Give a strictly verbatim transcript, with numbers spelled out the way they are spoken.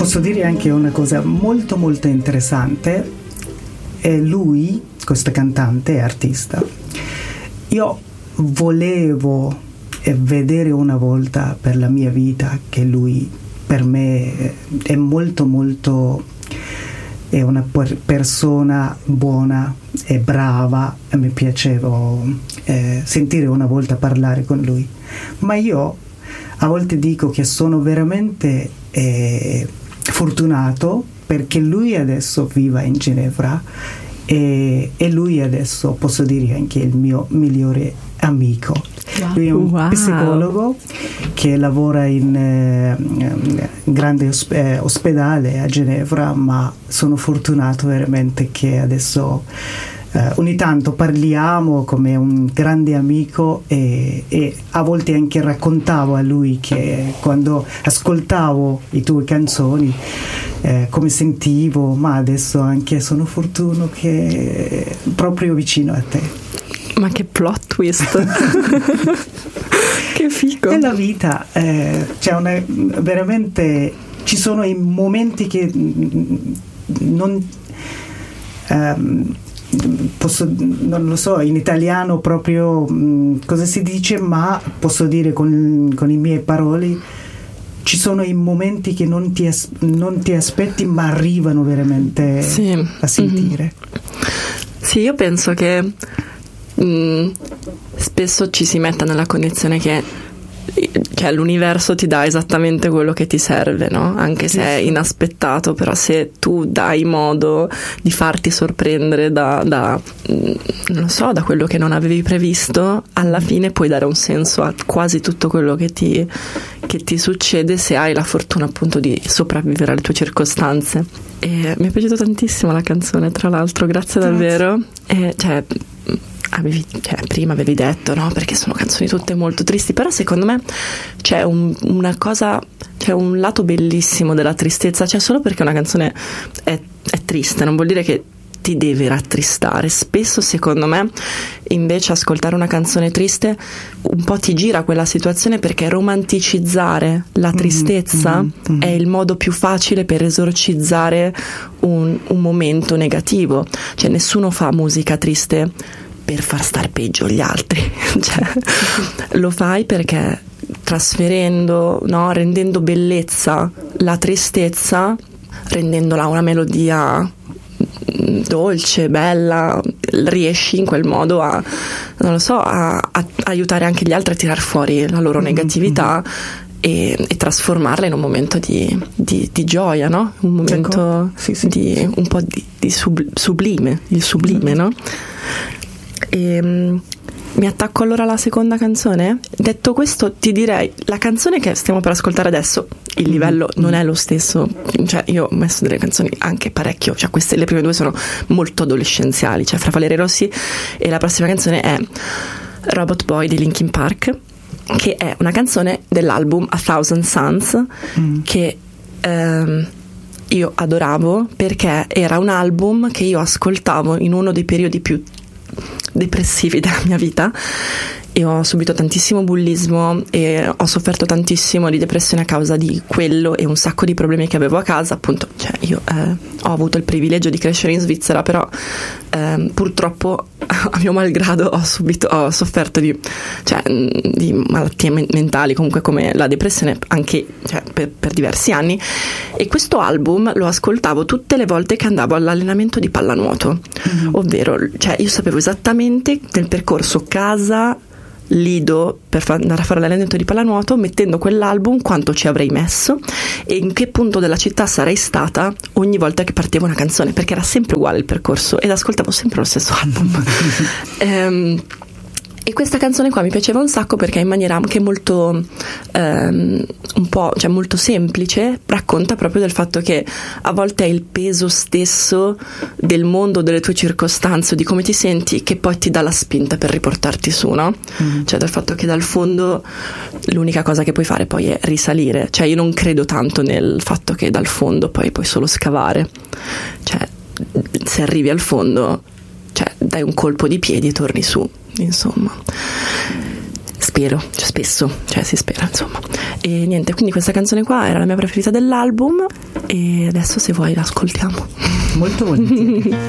posso dire anche una cosa molto molto interessante. È lui, questo cantante e artista, io volevo vedere una volta per la mia vita che lui per me è molto molto è una persona buona e brava, e mi piaceva eh, sentire una volta parlare con lui. Ma io a volte dico che sono veramente eh, fortunato perché lui adesso vive in Ginevra e, e lui adesso posso dire anche il mio migliore amico. Wow. Lui è un wow. psicologo che lavora in eh, grande osp- eh, ospedale a Ginevra, ma sono fortunato veramente che adesso eh, ogni tanto parliamo come un grande amico e, e a volte anche raccontavo a lui che quando ascoltavo le tue canzoni eh, come sentivo, ma adesso anche sono fortunato che proprio vicino a te. Ma che plot twist. Che figo. Nella vita eh, c'è una veramente ci sono i momenti che non ehm, posso non lo so in italiano proprio mh, cosa si dice, ma posso dire con, con le mie parole, ci sono i momenti che non ti, as- non ti aspetti ma arrivano veramente sì. a sentire. Mm-hmm. Sì, io penso che Mm, spesso ci si metta nella condizione che cioè, l'universo ti dà esattamente quello che ti serve, no? Anche se è inaspettato, però se tu dai modo di farti sorprendere da, da non so, da quello che non avevi previsto, alla fine puoi dare un senso a quasi tutto quello che ti, che ti succede, se hai la fortuna appunto di sopravvivere alle tue circostanze. E mi è piaciuta tantissimo la canzone, tra l'altro, grazie, grazie. davvero. E, cioè, Avevi, cioè, prima avevi detto no, perché sono canzoni tutte molto tristi, però secondo me c'è un, una cosa, c'è un lato bellissimo della tristezza, cioè solo perché una canzone è, è triste non vuol dire che ti deve rattristare. Spesso secondo me invece ascoltare una canzone triste un po' ti gira quella situazione, perché romanticizzare la tristezza mm-hmm, mm-hmm. è il modo più facile per esorcizzare un, un momento negativo. Cioè nessuno fa musica triste per far star peggio gli altri, cioè, lo fai perché trasferendo, no, rendendo bellezza la tristezza, rendendola una melodia dolce, bella, riesci in quel modo a, non lo so, a, a aiutare anche gli altri a tirar fuori la loro negatività mm-hmm. e, e trasformarla in un momento di, di, di gioia, no? Un momento sì, sì, di sì. un po' di, di sub, sublime, il sublime, mm-hmm. no? E, um, mi attacco allora alla seconda canzone. Detto questo, ti direi la canzone che stiamo per ascoltare adesso, il livello non è lo stesso, cioè io ho messo delle canzoni anche parecchio, cioè queste, le prime due sono molto adolescenziali, cioè Fra Valeria Rossi, e la prossima canzone è Robot Boy di Linkin Park, che è una canzone dell'album A Thousand Suns mm. che ehm, io adoravo, perché era un album che io ascoltavo in uno dei periodi più depressivi della mia vita. Io ho subito tantissimo bullismo e ho sofferto tantissimo di depressione a causa di quello e un sacco di problemi che avevo a casa, appunto, cioè io eh, ho avuto il privilegio di crescere in Svizzera, però eh, purtroppo a mio malgrado ho subito ho sofferto di, cioè, di malattie men- mentali, comunque come la depressione, anche cioè, per, per diversi anni, e questo album lo ascoltavo tutte le volte che andavo all'allenamento di pallanuoto, mm-hmm. ovvero, cioè io sapevo esattamente nel percorso casa Lido per fa- andare a fare l'allenamento di pallanuoto, mettendo quell'album, quanto ci avrei messo e in che punto della città sarei stata ogni volta che partiva una canzone, perché era sempre uguale il percorso ed ascoltavo sempre lo stesso album. ehm, E questa canzone qua mi piaceva un sacco perché in maniera anche molto ehm, un po', cioè molto semplice, racconta proprio del fatto che a volte è il peso stesso del mondo, delle tue circostanze, di come ti senti, che poi ti dà la spinta per riportarti su, no? Mm. Cioè dal fatto che dal fondo l'unica cosa che puoi fare poi è risalire. Cioè io non credo tanto nel fatto che dal fondo poi puoi solo scavare. Cioè se arrivi al fondo, cioè dai un colpo di piedi e torni su. Insomma, spero, cioè spesso, cioè si spera insomma. E niente, quindi questa canzone qua era la mia preferita dell'album e adesso se vuoi l'ascoltiamo. Molto volentieri.